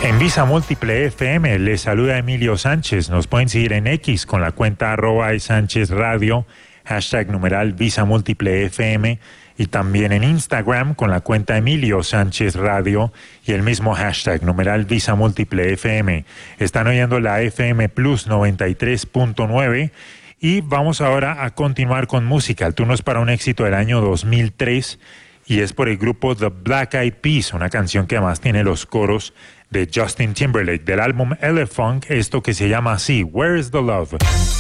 En Visa Múltiple FM les saluda Emilio Sánchez. Nos pueden seguir en X con la cuenta @SánchezRadio, #numeral Visa Múltiple FM, y también en Instagram con la cuenta Emilio Sánchez Radio y el mismo hashtag numeral Visa Múltiple FM. Están oyendo la FM Plus 93.9 y vamos ahora a continuar con música. El turno es para un éxito del año 2003 y es por el grupo The Black Eyed Peas, una canción que además tiene los coros de Justin Timberlake del álbum Elephant, esto que se llama así, Where's the Love?